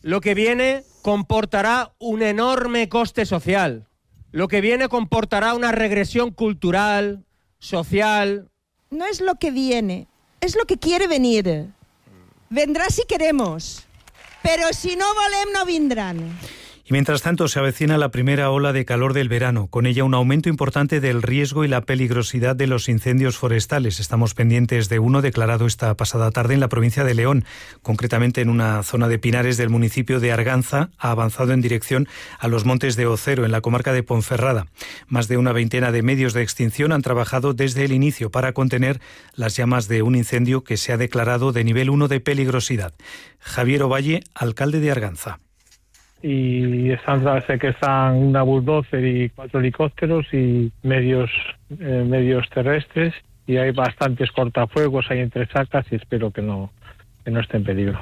Lo que viene comportará un enorme coste social. Lo que viene comportará una regresión cultural, social. No es lo que viene, es lo que quiere venir. Vendrá si queremos, pero si no volem no vindran. Y mientras tanto se avecina la primera ola de calor del verano, con ella un aumento importante del riesgo y la peligrosidad de los incendios forestales. Estamos pendientes de uno declarado esta pasada tarde en la provincia de León, concretamente en una zona de pinares del municipio de Arganza, ha avanzado en dirección a los montes de Ocero, en la comarca de Ponferrada. Más de una veintena de medios de extinción han trabajado desde el inicio para contener las llamas de un incendio que se ha declarado de nivel 1 de peligrosidad. Javier Ovalle, alcalde de Arganza. Y sé que están una bulldozer y 4 helicópteros y medios terrestres, y hay bastantes cortafuegos, hay entresacas y espero que no esté en peligro.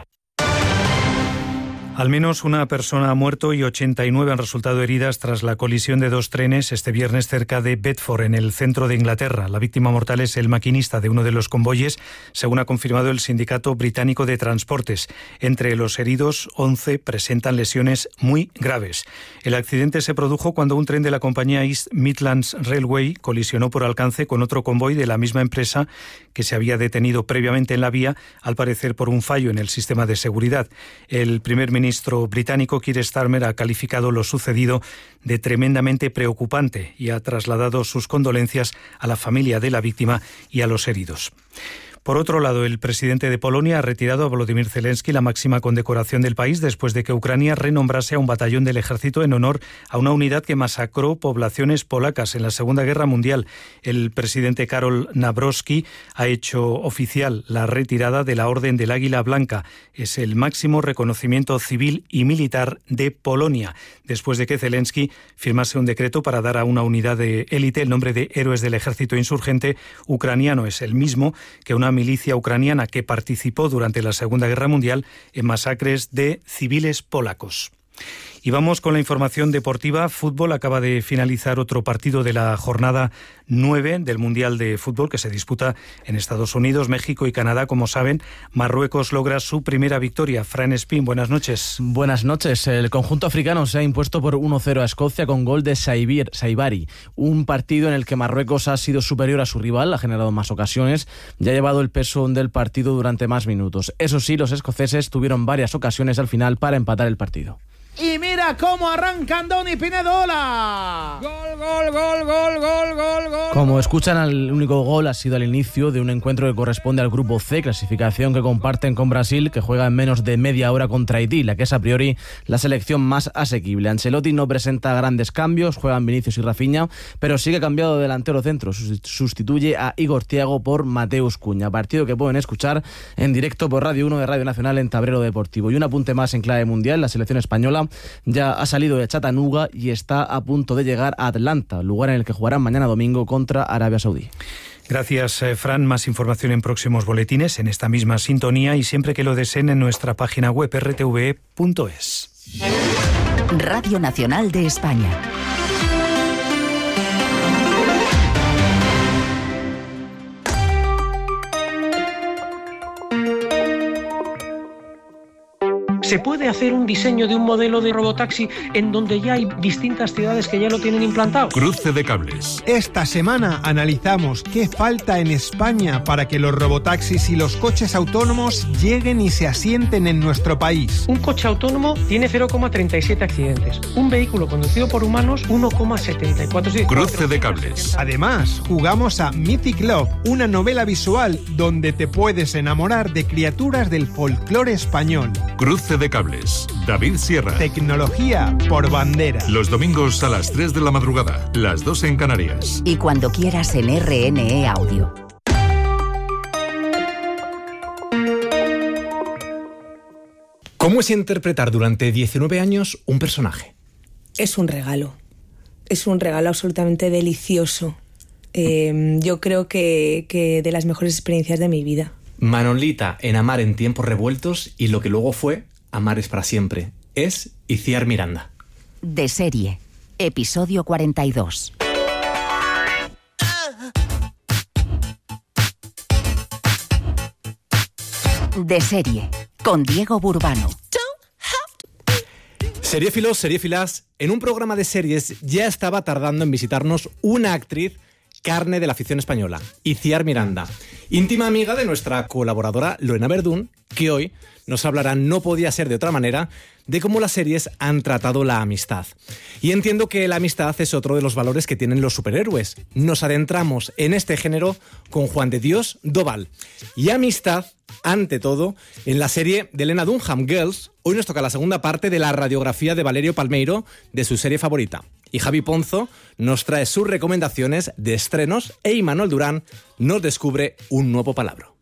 Al menos una persona ha muerto y 89 han resultado heridas tras la colisión de 2 trenes este viernes cerca de Bedford, en el centro de Inglaterra. La víctima mortal es el maquinista de uno de los convoyes, según ha confirmado el Sindicato Británico de Transportes. Entre los heridos, 11 presentan lesiones muy graves. El accidente se produjo cuando un tren de la compañía East Midlands Railway colisionó por alcance con otro convoy de la misma empresa que se había detenido previamente en la vía, al parecer por un fallo en el sistema de seguridad. El primer ministro británico Keir Starmer ha calificado lo sucedido de tremendamente preocupante y ha trasladado sus condolencias a la familia de la víctima y a los heridos. Por otro lado, el presidente de Polonia ha retirado a Volodymyr Zelensky la máxima condecoración del país después de que Ucrania renombrase a un batallón del ejército en honor a una unidad que masacró poblaciones polacas en la Segunda Guerra Mundial. El presidente Karol Nawrocki ha hecho oficial la retirada de la Orden del Águila Blanca. Es el máximo reconocimiento civil y militar de Polonia, después de que Zelensky firmase un decreto para dar a una unidad de élite el nombre de Héroes del Ejército Insurgente Ucraniano. Es el mismo que una milicia ucraniana que participó durante la Segunda Guerra Mundial en masacres de civiles polacos. Y vamos con la información deportiva. Fútbol. Acaba de finalizar otro partido de la jornada 9 del Mundial de Fútbol que se disputa en Estados Unidos, México y Canadá. Como saben, Marruecos logra su primera victoria. Fran Espín, buenas noches. Buenas noches. El conjunto africano se ha impuesto por 1-0 a Escocia con gol de Saibari. Un partido en el que Marruecos ha sido superior a su rival, ha generado más ocasiones y ha llevado el peso del partido durante más minutos. Eso sí, los escoceses tuvieron varias ocasiones al final para empatar el partido. Y mira cómo arranca Andoni Pinedola. Gol, gol, gol, gol, gol, gol, gol. Como escuchan, el único gol ha sido al inicio de un encuentro que corresponde al Grupo C, clasificación que comparten con Brasil, que juega en menos de media hora contra Haití, la que es a priori la selección más asequible. Ancelotti no presenta grandes cambios, juegan Vinicius y Rafinha, pero sigue cambiado de delantero centro. Sustituye a Igor Thiago por Mateus Cunha. Partido que pueden escuchar en directo por Radio 1 de Radio Nacional en Tablero Deportivo. Y un apunte más en clave mundial: la selección española ya ha salido de Chattanooga y está a punto de llegar a Atlanta, lugar en el que jugarán mañana domingo contra Arabia Saudí. Gracias, Fran. Más información en próximos boletines, en esta misma sintonía y siempre que lo deseen en nuestra página web rtve.es. Radio Nacional de España. ¿Se puede hacer un diseño de un modelo de robotaxi en donde ya hay distintas ciudades que ya lo tienen implantado? Cruce de cables. Esta semana analizamos qué falta en España para que los robotaxis y los coches autónomos lleguen y se asienten en nuestro país. Un coche autónomo tiene 0,37 accidentes. Un vehículo conducido por humanos, 1,74. Cruce de cables. Además, jugamos a Mythic Love, una novela visual donde te puedes enamorar de criaturas del folclore español. Cruce de cables. David Sierra. Tecnología por bandera. Los domingos a las 3 de la madrugada, las 2 en Canarias. Y cuando quieras en RNE Audio. ¿Cómo es interpretar durante 19 años un personaje? Es un regalo. Es un regalo absolutamente delicioso. Yo creo que de las mejores experiencias de mi vida. Manolita en Amar en tiempos revueltos y lo que luego fue Amar es para siempre. Es Itziar Miranda. De serie, episodio 42. De serie, con Diego Burbano. Seriéfilos, seriéfilas, en un programa de series ya estaba tardando en visitarnos una actriz carne de la afición española, Itziar Miranda, íntima amiga de nuestra colaboradora Lorena Verdún, que hoy nos hablará, no podía ser de otra manera, de cómo las series han tratado la amistad. Y entiendo que la amistad es otro de los valores que tienen los superhéroes. Nos adentramos en este género con Juan de Dios Doval. Y amistad, ante todo, en la serie de Lena Dunham, Girls. Hoy nos toca la segunda parte de la radiografía de Valerio Palmeiro de su serie favorita. Y Javi Ponzo nos trae sus recomendaciones de estrenos e Imanol Durán nos descubre un nuevo palabra.